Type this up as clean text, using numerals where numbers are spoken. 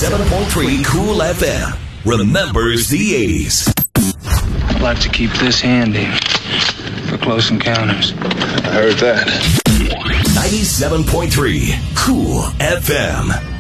97.3 Cool FM remembers the 80s. I'd like to keep this handy for close encounters. I heard that. 97.3 Cool FM.